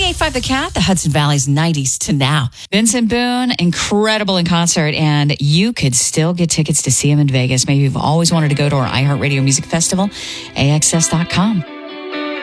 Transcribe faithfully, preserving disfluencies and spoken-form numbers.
ninety-eight point five The Cat, the Hudson Valley's nineties to now. Vincent Boone, incredible in concert, and you could still get tickets to see him in Vegas. Maybe you've always wanted to go to our iHeartRadio Music Festival, A X S dot com.